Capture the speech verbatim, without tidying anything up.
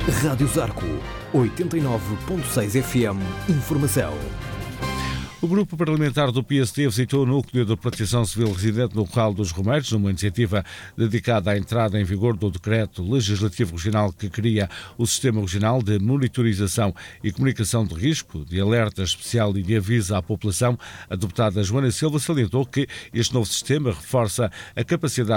Rádio Zarco, oitenta e nove ponto seis F M. Informação. O Grupo Parlamentar do P S D visitou o Núcleo de Proteção Civil residente no Corral dos Romeiros, numa iniciativa dedicada à entrada em vigor do Decreto Legislativo Regional que cria o Sistema Regional de Monitorização e Comunicação de Risco, de alerta especial e de aviso à população. A deputada Joana Silva salientou que este novo sistema reforça a capacidade